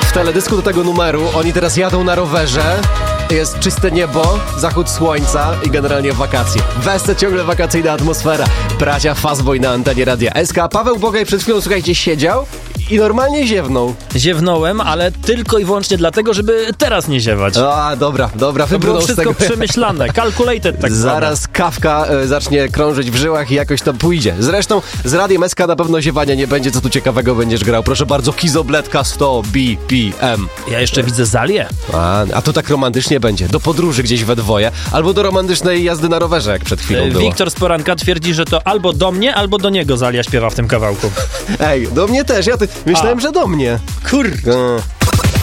W teledysku do tego numeru oni teraz jadą na rowerze. Jest czyste niebo, zachód słońca i generalnie wakacje. W SC ciągle wakacyjna atmosfera. Bracia Fazboy na antenie Radia SK. Paweł Bogaj przed chwilą, słuchajcie, siedział i normalnie ziewnął. Ziewnąłem, ale tylko i wyłącznie dlatego, żeby teraz nie ziewać. A, dobra, To było wybrnął z wszystko tego. przemyślane, calculated tak zwane. Zaraz kawka zacznie krążyć w żyłach i jakoś to pójdzie. Zresztą z Radiem SK na pewno ziewania nie będzie. Co tu ciekawego będziesz grał? Proszę bardzo, Kizobletka 100 BPM. Ja jeszcze widzę Zalię. A to tak romantycznie będzie. Do podróży gdzieś we dwoje, albo do romantycznej jazdy na rowerze, jak przed chwilą było. Wiktor z poranka twierdzi, że to albo do mnie, albo do niego Zalia śpiewa w tym kawałku. Ej, do mnie też. Ja myślałem, że do mnie. Kurde.